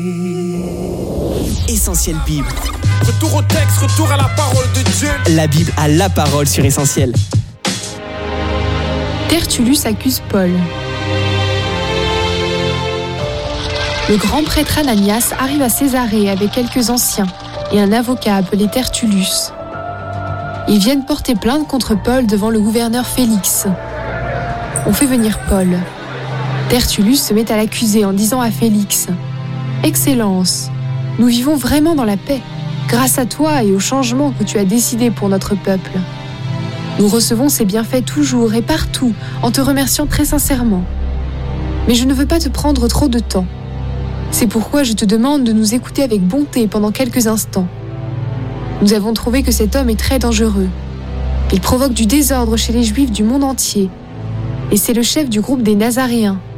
Essentiel Bible. Retour au texte, retour à la parole de Dieu. La Bible a la parole sur Essentiel. Tertullus accuse Paul. Le grand prêtre Ananias arrive à Césarée avec quelques anciens et un avocat appelé Tertullus. Ils viennent porter plainte contre Paul devant le gouverneur Félix. On fait venir Paul. Tertullus se met à l'accuser en disant à Félix : « Excellence, nous vivons vraiment dans la paix, grâce à toi et au changement que tu as décidé pour notre peuple. Nous recevons ces bienfaits toujours et partout en te remerciant très sincèrement. Mais je ne veux pas te prendre trop de temps. C'est pourquoi je te demande de nous écouter avec bonté pendant quelques instants. Nous avons trouvé que cet homme est très dangereux. Il provoque du désordre chez les Juifs du monde entier. Et c'est le chef du groupe des Nazaréens.